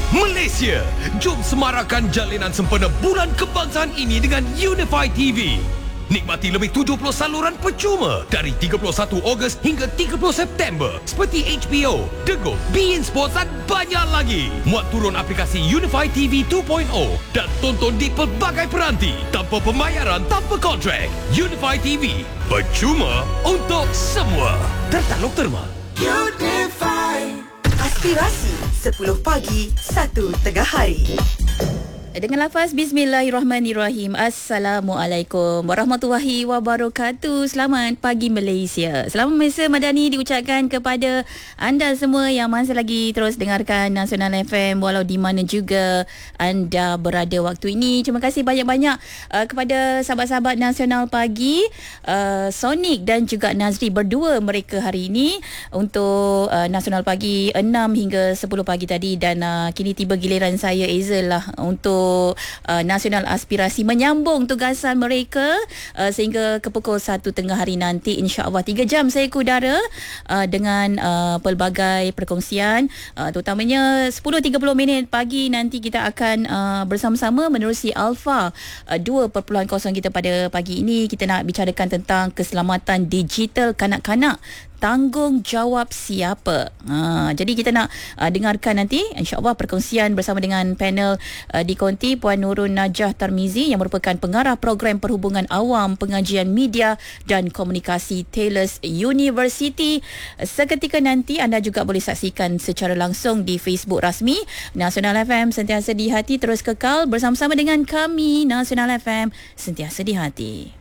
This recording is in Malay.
Malaysia, jom semarakkan jalinan sempena Bulan Kebangsaan ini dengan Unify TV. Nikmati lebih 70 saluran percuma dari 31 Ogos hingga 30 September seperti HBO, Dego, beIN Sports dan banyak lagi. Muat turun aplikasi Unify TV 2.0 dan tonton di pelbagai peranti tanpa pembayaran, tanpa kontrak. Unify TV, percuma untuk semua. Tertaluk terma. Unify. Aspirasi 10 pagi, 1 tengah hari. Dengan lafaz Bismillahirrahmanirrahim. Assalamualaikum warahmatullahi wabarakatuh. Selamat pagi Malaysia. Selamat Malaysia Madani diucapkan kepada anda semua yang masih lagi terus dengarkan Nasional FM walau di mana juga anda berada waktu ini. Terima kasih banyak-banyak kepada sahabat-sahabat Nasional Pagi, Sonic dan juga Nazri berdua mereka hari ini untuk Nasional Pagi 6 hingga 10 pagi tadi, dan kini tiba giliran saya Ezel lah untuk Nasional Aspirasi menyambung tugasan mereka sehingga ke pukul 1 tengah hari nanti, insya-Allah 3 jam saya kudara dengan pelbagai perkongsian, terutamanya 10.30 minit pagi nanti kita akan bersama-sama menerusi Alpha 2.0 kita pada pagi ini. Kita nak bicarakan tentang keselamatan digital kanak-kanak. Tanggungjawab siapa? Jadi kita nak dengarkan nanti insya-Allah perkongsian bersama dengan panel dikonti Puan Nurun Najah Tarmizi yang merupakan pengarah program perhubungan awam pengajian media dan komunikasi Taylor's University. Seketika nanti anda juga boleh saksikan secara langsung di Facebook rasmi Nasional FM Sentiasa di Hati. Terus kekal bersama-sama dengan kami Nasional FM Sentiasa di Hati.